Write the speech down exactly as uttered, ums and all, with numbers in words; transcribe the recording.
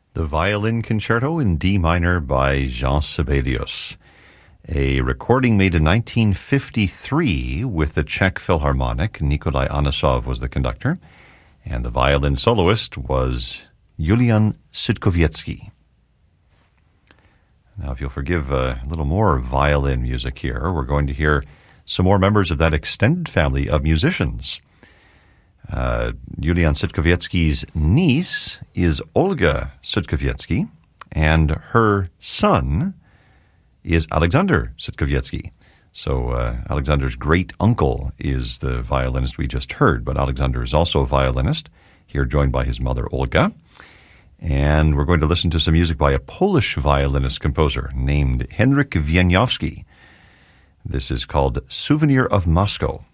The Violin Concerto in D minor by Jean Sibelius, a recording made in nineteen fifty-three with the Czech Philharmonic. Nikolai Anosov was the conductor, and the violin soloist was Julian Sitkowiecki. Now, if you'll forgive a little more violin music here, we're going to hear some more members of that extended family of musicians. Uh, Julian Sitkowiecki's niece is Olga Sitkowiecki, and her son is Alexander Sitkowiecki. So uh, Alexander's great uncle is the violinist we just heard, but Alexander is also a violinist, here joined by his mother Olga. And we're going to listen to some music by a Polish violinist-composer named Henryk Wieniawski. This is called Souvenir of Moscow.